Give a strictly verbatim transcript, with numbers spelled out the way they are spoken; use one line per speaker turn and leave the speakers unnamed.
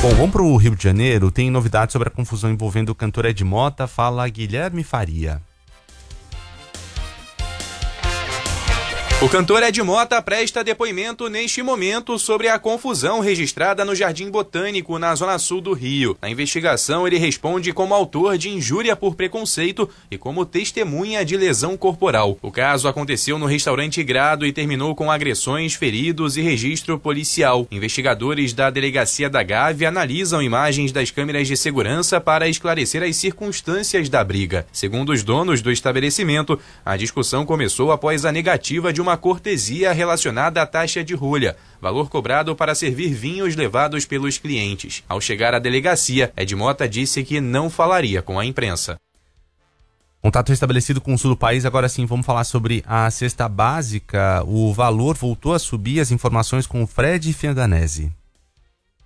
Bom, vamos para o Rio de Janeiro. Tem novidades sobre a confusão envolvendo o cantor Ed Mota. Fala Guilherme Faria.
O cantor Ed Mota presta depoimento neste momento sobre a confusão registrada no Jardim Botânico, na zona sul do Rio. Na investigação, ele responde como autor de injúria por preconceito e como testemunha de lesão corporal. O caso aconteceu no restaurante Grado e terminou com agressões, feridos e registro policial. Investigadores da Delegacia da Gávea analisam imagens das câmeras de segurança para esclarecer as circunstâncias da briga. Segundo os donos do estabelecimento, a discussão começou após a negativa de uma cortesia relacionada à taxa de rolha, valor cobrado para servir vinhos levados pelos clientes. Ao chegar à delegacia, Ed Mota disse que não falaria com a imprensa.
Contato restabelecido com o sul do país. Agora sim, vamos falar sobre a cesta básica. O valor voltou a subir. As informações com o Fred Fiandanese.